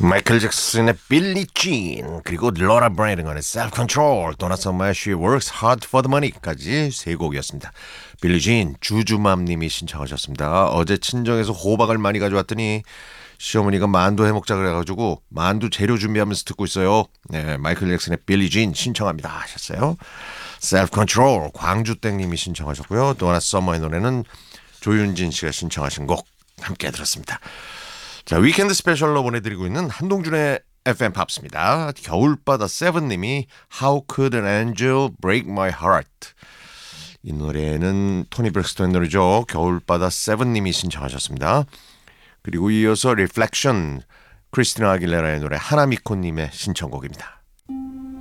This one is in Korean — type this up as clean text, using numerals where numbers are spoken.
마이클 잭슨의 빌리 진 그리고 로라 브라이언의 Self Control, 도나 서머의 She Works Hard for the Money까지 세 곡이었습니다. 빌리 진 주주맘님이 신청하셨습니다. 어제 친정에서 호박을 많이 가져왔더니 시어머니가 만두 해먹자 그래가지고 만두 재료 준비하면서 듣고 있어요. 네, 마이클 잭슨의 빌리 진 신청합니다 하셨어요. Self Control 광주땡님이 신청하셨고요. 도나 서머의 노래는 조윤진 씨가 신청하신 곡 함께 들었습니다. 자, 위켄드 스페셜로 보내드리고 있는 한동준의 FM 팝스입니다. 겨울바다 세븐님이 How could an angel break my heart? 이 노래는 토니 브렉스턴의 노래죠. 겨울바다 세븐님이 신청하셨습니다. 그리고 이어서 Reflection, 크리스티나 아길레라의 노래 하나미코님의 신청곡입니다.